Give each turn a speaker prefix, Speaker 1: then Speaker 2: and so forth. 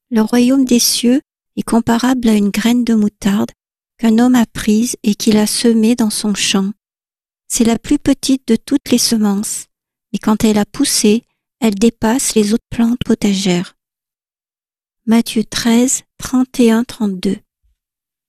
Speaker 1: Le royaume des cieux est comparable à une graine de moutarde qu'un homme a prise et qu'il a semée dans son champ. C'est la plus petite de toutes les semences, mais quand elle a poussé, elle dépasse les autres plantes potagères. Matthieu 13, 31-32.